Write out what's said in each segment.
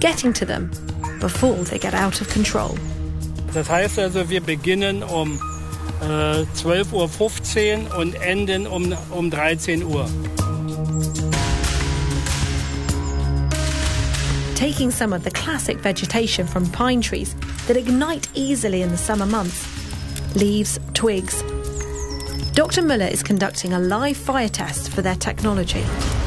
getting to them before they get out of control. Das heißt also, wir beginnen 12:15 Uhr und enden 13 Uhr. Taking some of the classic vegetation from pine trees that ignite easily in the summer months, leaves, twigs. Dr. Müller is conducting a live fire test for their technology.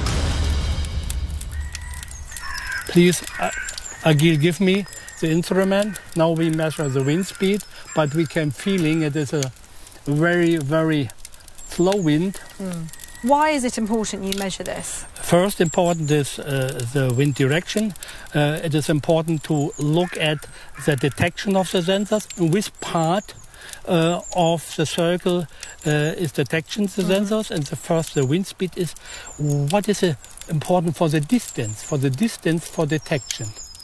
Please, Agil, give me the instrument. Now we measure the wind speed, but we can feeling it is a very, very slow wind. Why is it important you measure this? First important is the wind direction. It is important to look at the detection of the sensors. Which part of the circle is detection the sensors, and the wind speed is what is important for the distance for detection.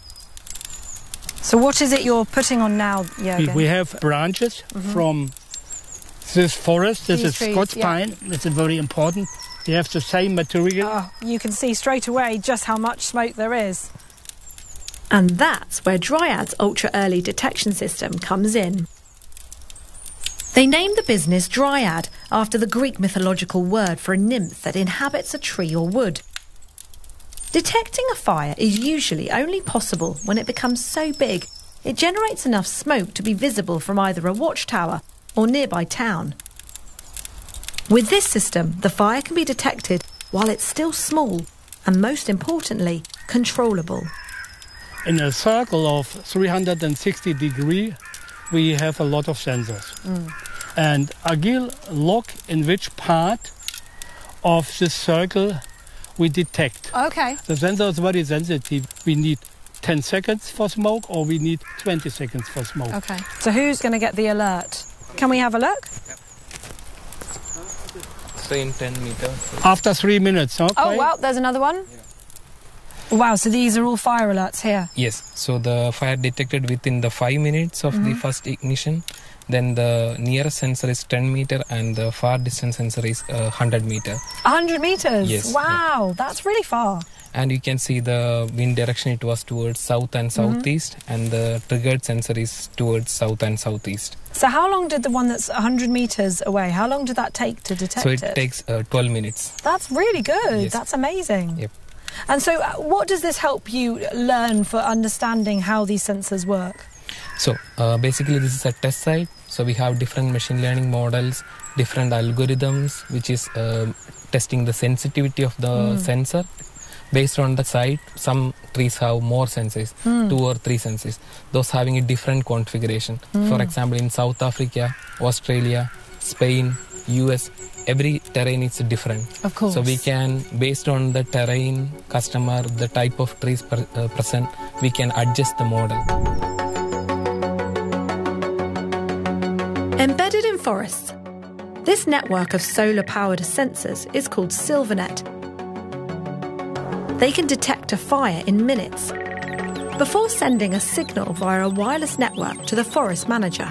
So what is it you're putting on now, Jürgen? We have branches from this forest. This is Scots pine. It's very important. We have the same material. Oh, you can see straight away just how much smoke there is. And that's where Dryad's ultra-early detection system comes in. They named the business Dryad after the Greek mythological word for a nymph that inhabits a tree or wood. Detecting a fire is usually only possible when it becomes so big it generates enough smoke to be visible from either a watchtower or nearby town. With this system, the fire can be detected while it's still small and, most importantly, controllable. In a circle of 360 degrees, we have a lot of sensors. And Agil look in which part of this circle we detect. Okay. The sensor is very sensitive. We need 10 seconds for smoke or we need 20 seconds for smoke. Okay. So who's going to get the alert? Can we have a look? So in 10 meters. After 3 minutes, okay? Oh, wow, there's another one. Wow, so these are all fire alerts here? Yes, so the fire detected within the 5 minutes of the first ignition. Then the nearest sensor is 10 meter and the far distance sensor is 100 meter. 100 meters? Yes. Wow, that's really far. And you can see the wind direction, it was towards south and southeast, and the triggered sensor is towards south and southeast. So how long did the one that's 100 metres away, how long did that take to detect it? So it takes 12 minutes. That's really good. Yes. That's amazing. Yep. And so what does this help you learn for understanding how these sensors work? So basically this is a test site. So we have different machine learning models, different algorithms, which is testing the sensitivity of the sensor. Based on the site, some trees have more sensors, 2 or 3 sensors. Those having a different configuration. For example, in South Africa, Australia, Spain, US, every terrain is different. Of course. So we can, based on the terrain, customer, the type of trees present, we can adjust the model. Embedded in forests, this network of solar-powered sensors is called Silvernet. They can detect a fire in minutes before sending a signal via a wireless network to the forest manager.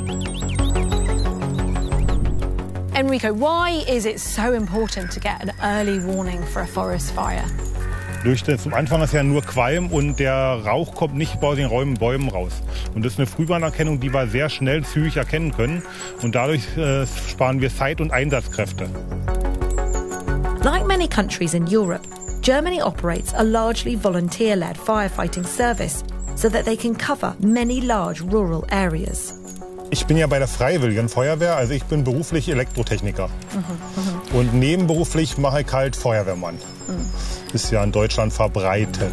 Enrico, why is it so important to get an early warning for a forest fire? Zum Anfang ist ja nur Qualm und der Rauch kommt nicht aus den Bäumen raus. Und das ist eine Frühwarnerkennung, die wir sehr schnell, zügig erkennen können. Und dadurch sparen wir Zeit und Einsatzkräfte. Like many countries in Europe, Germany operates a largely volunteer-led firefighting service so that they can cover many large rural areas. Ich bin ja bei der Freiwilligen Feuerwehr, also ich bin beruflich Elektrotechniker. Und nebenberuflich mache ich halt Feuerwehrmann. Ist ja in Deutschland verbreitet.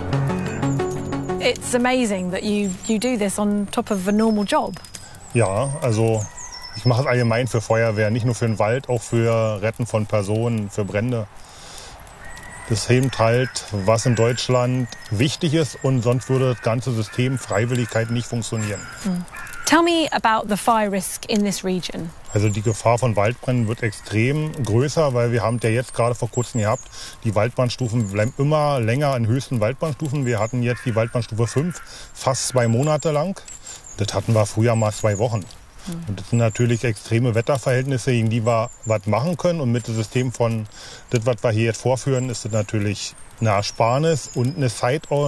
It's amazing that you do this on top of a normal job. Ja, also ich mache es allgemein für Feuerwehr, nicht nur für den Wald, auch für Retten von Personen, für Brände. Das hilft halt, was in Deutschland wichtig ist, und sonst würde das ganze System Freiwilligkeit nicht funktionieren. Tell me about the fire risk in this region. Also die Gefahr von Waldbränden wird extrem größer, weil wir haben ja jetzt gerade vor kurzem gehabt, die Waldbrandstufen bleiben immer länger in höchsten Waldbrandstufen. Wir hatten jetzt die Waldbrandstufe 5, fast 2 Monate lang. Das hatten wir früher mal 2 Wochen. Und das sind natürlich extreme Wetterverhältnisse, gegen die wir was machen können. Und mit dem System von das, was wir hier jetzt vorführen, ist das natürlich eine Ersparnis und eine Zeit